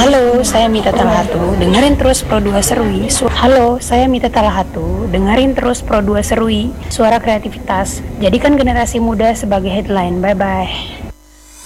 Halo, saya Mita Talahatu. Dengerin terus Pro 2 Serui. Halo, saya Mita Talahatu. Dengerin terus Pro 2 Serui. Suara kreativitas. Jadikan generasi muda sebagai headline. Bye bye.